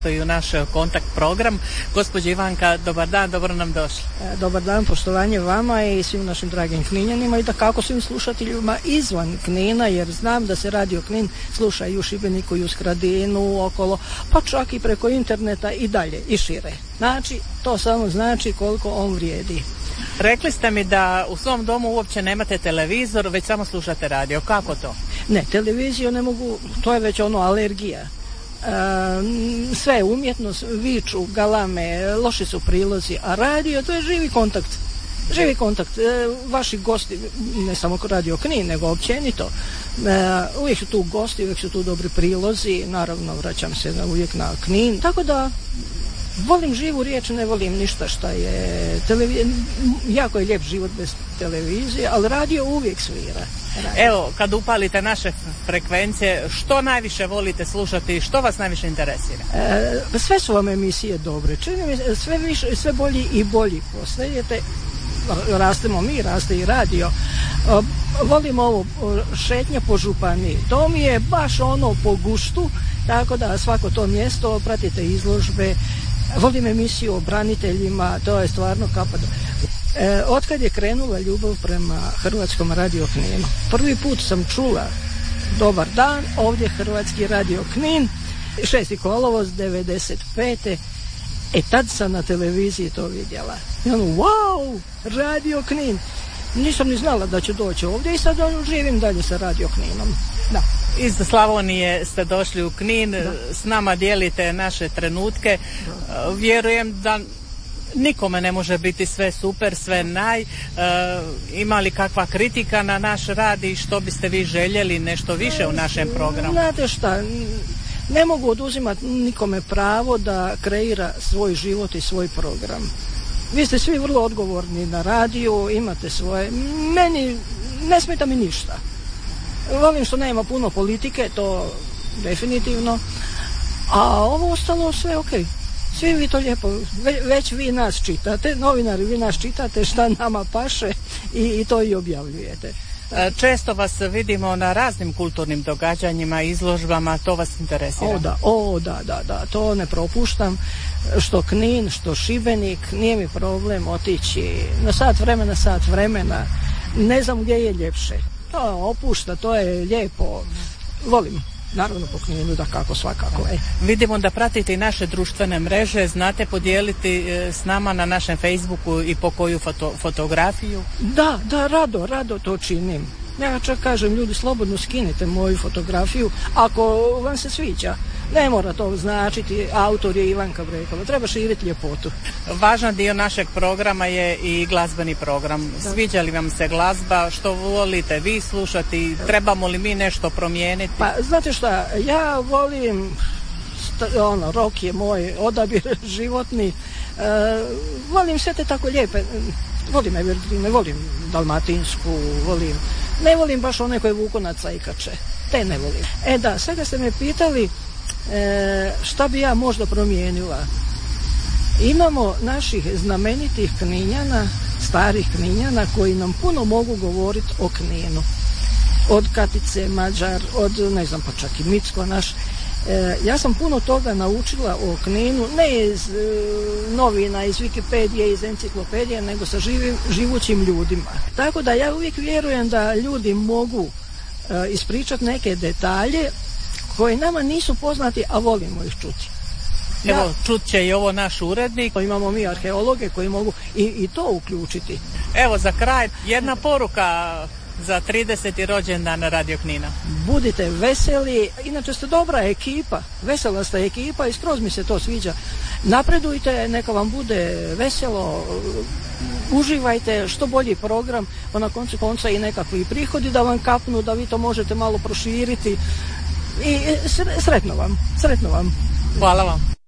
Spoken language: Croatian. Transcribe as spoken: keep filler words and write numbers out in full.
i u naš kontakt program. Gospođa Ivanka, dobar dan, dobro nam došli. Dobar dan, poštovanje vama i svim našim dragim Kninjanima i da kako svim slušateljima izvan Knina, jer znam da se Radio Knin sluša i u Šibeniku i u Skradinu okolo, pa čak i preko interneta i dalje i šire. Znači, to samo znači koliko on vrijedi. Rekli ste mi da u svom domu uopće nemate televizor, već samo slušate radio. Kako to? Ne, televiziju ne mogu, to je već ono alergija. E, sve je umjetnost, viču, galame, loši su prilozi, a radio to je živi kontakt. Živi kontakt. E, vaši gosti, ne samo Radio Knin, nego općenito, e, uvijek su tu gosti, uvijek su tu dobri prilozi, naravno vraćam se uvijek na Knin, tako da volim živu riječ, ne volim ništa šta je televizija. Jako je lijep život bez televizije, ali radio uvijek svira. Radio. Evo, kad upalite naše frekvencije, što najviše volite slušati i što vas najviše interesira? E, sve su vam emisije dobre. Čini mi sve više, sve bolji i bolji postajete. Rastemo mi, raste i radio. E, volim ovo šetnje po županiji. To mi je baš ono po guštu, tako da svako to mjesto, pratite izložbe. Volim emisiju o braniteljima, to je stvarno kapa. E, otkad je krenula ljubav prema Hrvatskom Radio Kninu, prvi put sam čula Dobar dan, ovdje Hrvatski Radio Knin, šesti kolovoz devedeset pete. E tad sam na televiziji to vidjela. I ono, wow, Radio Knin. Nisam ni znala da ću doći ovdje i sad živim dalje sa Radio Kninom. Da. Iz Slavonije ste došli u Knin, da. S nama dijelite naše trenutke. Da. Vjerujem da nikome ne može biti sve super, sve naj. E, ima li kakva kritika na naš rad i što biste vi željeli nešto više u našem programu? Znate šta, ne mogu oduzimati nikome pravo da kreira svoj život i svoj program. Vi ste svi vrlo odgovorni na radiju, imate svoje. Meni ne smeta mi ništa. Volim što nema puno politike, to definitivno. A ovo ostalo sve ok. Svi vi to lijepo, Ve, već vi nas čitate, novinari vi nas čitate šta nama paše i, i to i objavljujete. Često vas vidimo na raznim kulturnim događanjima, izložbama, to vas interesira? O da, o da, da, da, to ne propuštam. Što Knin, što Šibenik, nije mi problem otići na sat vremena, sat vremena. Ne znam gdje je ljepše. To opušta, to je lijepo. Volim. Naravno po Kninu, da kako svakako. E. Vidimo da pratite i naše društvene mreže, znate podijeliti s nama na našem Facebooku i po koju foto, fotografiju? Da, da, rado, rado to činim. Ja čak kažem, ljudi, slobodno skinite moju fotografiju ako vam se sviđa. Ne mora to značiti, autor je Ivanka Brekova, treba širiti ljepotu. Važan dio našeg programa je i glazbeni program. Da. Sviđa li vam se glazba, što volite vi slušati, trebamo li mi nešto promijeniti? Pa, znate šta, ja volim, ono, rock je moj odabir životni, e, volim sve te tako lijepe, volim Evergreen, volim dalmatinsku, volim, ne volim baš one koje vuku na cajkače, te ne volim. E da, sada ste me pitali, E, šta bi ja možda promijenila. Imamo naših znamenitih Kninjana, starih Kninjana koji nam puno mogu govoriti o Kninu. Od Katice Mađar, od ne znam pa čak i Micko naš. E, ja sam puno toga naučila o Kninu, ne iz e, novina, iz Wikipedije, iz enciklopedije, nego sa živim, živućim ljudima. Tako da ja uvijek vjerujem da ljudi mogu e, ispričati neke detalje koji nama nisu poznati, a volimo ih čuti. Evo, ja, čut će i ovo naš urednik. Imamo mi arheologe koji mogu i, i to uključiti. Evo, za kraj, jedna poruka za trideseti rođendan Radio Knina. Budite veseli, inače ste dobra ekipa, vesela ste ekipa i skroz mi se to sviđa. Napredujte, neka vam bude veselo, uživajte, što bolji program, pa na koncu konca i nekakvi prihodi da vam kapnu, da vi to možete malo proširiti. I sretno vam, sretno vam. Hvala vam.